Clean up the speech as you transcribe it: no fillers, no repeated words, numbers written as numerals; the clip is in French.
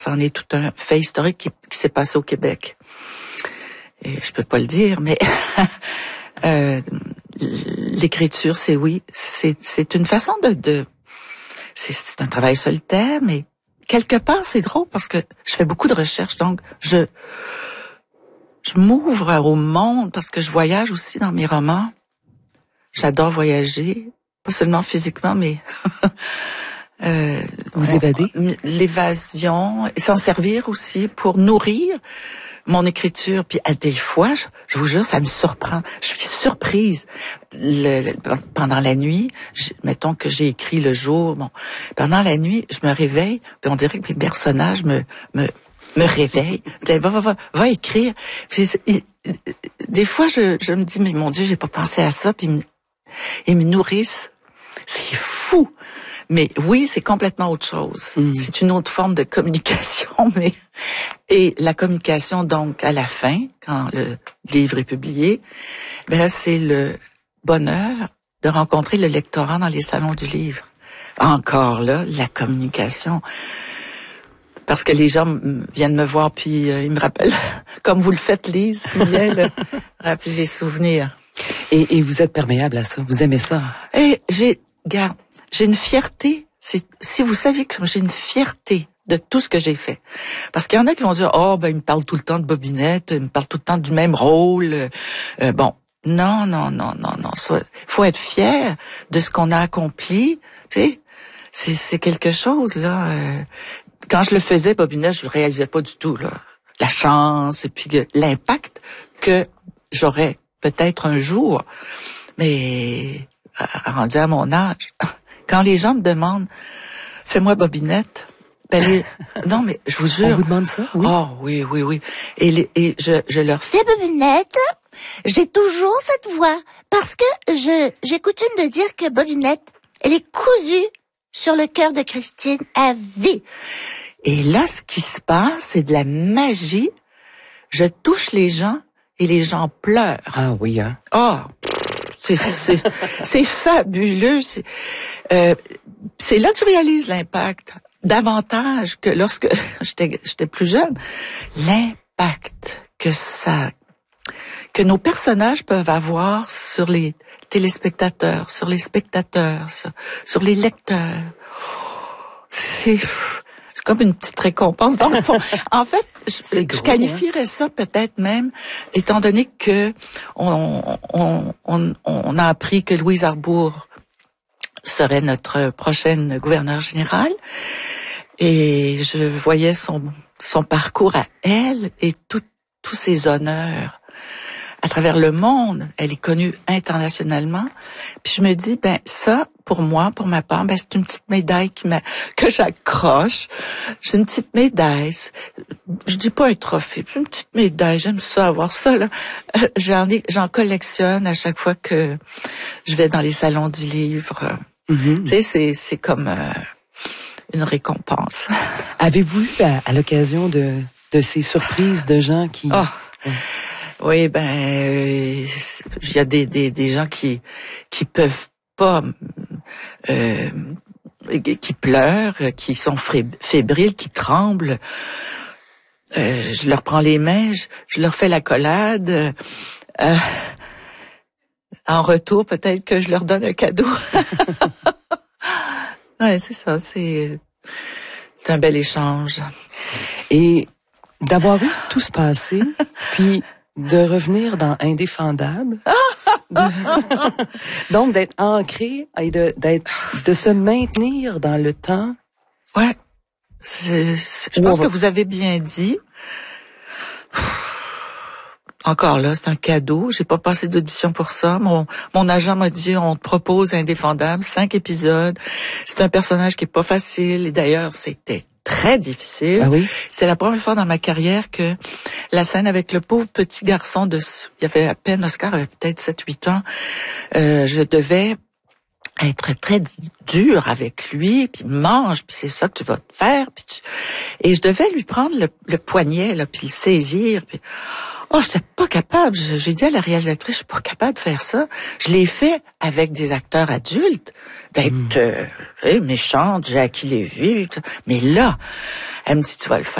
c'en est tout un fait historique qui s'est passé au Québec. Et je peux pas le dire, mais l'écriture, c'est une façon c'est un travail solitaire, mais quelque part, c'est drôle parce que je fais beaucoup de recherches, donc je m'ouvre au monde parce que je voyage aussi dans mes romans. J'adore voyager, pas seulement physiquement, mais vous évadez? L'évasion, et s'en servir aussi pour nourrir mon écriture. Puis à des fois, je vous jure, ça me surprend. Je suis surprise. Pendant la nuit, mettons que j'ai écrit le jour, pendant la nuit, je me réveille, puis on dirait que mes personnages me réveillent. Va écrire. Puis, des fois, je me dis, mais mon Dieu, j'ai pas pensé à ça, puis ils me nourrissent. C'est fou. Mais oui, c'est complètement autre chose. C'est une autre forme de communication, et la communication, donc, à la fin, quand le livre est publié, ben là, c'est le bonheur de rencontrer le lectorat dans les salons du livre. Encore là, la communication. Parce que les gens viennent me voir, puis ils me rappellent, comme vous le faites, Lise, si bien, rappeler les souvenirs. Et vous êtes perméable à ça, vous aimez ça? Et j'ai une fierté. Si vous saviez que j'ai une fierté de tout ce que j'ai fait. Parce qu'il y en a qui vont dire, il me parle tout le temps de Bobinette, il me parle tout le temps du même rôle. Non. Faut être fier de ce qu'on a accompli. Tu sais, c'est quelque chose, là. Quand je le faisais, Bobinette, je le réalisais pas du tout, là. La chance, et puis l'impact que j'aurais peut-être un jour. Mais, rendu à mon âge, quand les gens me demandent, fais-moi Bobinette, non, mais je vous jure. On vous demande ça? Oui. Oh, oui. Et je leur fais Bobinette, j'ai toujours cette voix, parce que j'ai coutume de dire que Bobinette, elle est cousue sur le cœur de Christine à vie. Et là, ce qui se passe, c'est de la magie. Je touche les gens et les gens pleurent. Ah oui, hein? C'est fabuleux. C'est là que je réalise l'impact. Davantage que lorsque j'étais plus jeune. L'impact que nos personnages peuvent avoir sur les téléspectateurs, sur les spectateurs, sur les lecteurs. C'est comme une petite récompense. Dans le fond, en fait, je qualifierais ça peut-être même, étant donné que on a appris que Louise Arbour serait notre prochaine gouverneure générale, et je voyais son parcours à elle et tous ses honneurs à travers le monde. Elle est connue internationalement. Puis je me dis, ça, pour moi, pour ma part, c'est une petite médaille que j'accroche. J'ai une petite médaille. Je dis pas un trophée, puis une petite médaille. J'aime ça, avoir ça, là. J'en collectionne à chaque fois que je vais dans les salons du livre. Tu sais, c'est comme une récompense. Avez-vous eu à l'occasion de ces surprises de gens qui... Oui, il y a des gens qui peuvent pas, qui pleurent, qui sont fébriles, qui tremblent. Je leur prends les mains, je leur fais l'accolade. En retour, peut-être que je leur donne un cadeau. Ouais, c'est ça, c'est un bel échange. Et d'avoir vu tout se passer, puis de revenir dans Indéfendable, donc d'être ancré et de se maintenir dans le temps. Ouais, je pense que vous avez bien dit. Encore là, c'est un cadeau. J'ai pas passé d'audition pour ça. Mon agent m'a dit, on te propose Indéfendable, 5 épisodes. C'est un personnage qui est pas facile. Et d'ailleurs, c'était très difficile. Ah oui? C'était la première fois dans ma carrière que la scène avec le pauvre petit garçon il y avait à peine, Oscar avait peut-être 7-8 ans, je devais être très dur avec lui, puis mange, puis c'est ça que tu vas te faire, et je devais lui prendre le poignet, là, puis le saisir, puis Oh, j'étais pas capable. J'ai dit à la réalisatrice, je suis pas capable de faire ça. Je l'ai fait avec des acteurs adultes, d'être méchante, Jackie Lévy. Mais là, elle me dit, tu vas le faire.